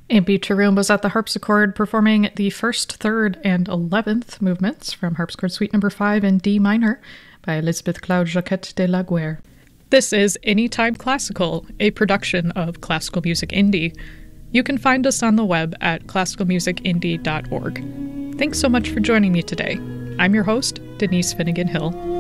A.B. Tarun was at the harpsichord performing the first, third, and 11th movements from Harpsichord Suite No. 5 in D minor by Elizabeth Claude Jacquet de la Guerre. This is Anytime Classical, a production of Classical Music Indie. You can find us on the web at classicalmusicindie.org. Thanks so much for joining me today. I'm your host, Denise Finnegan Hill.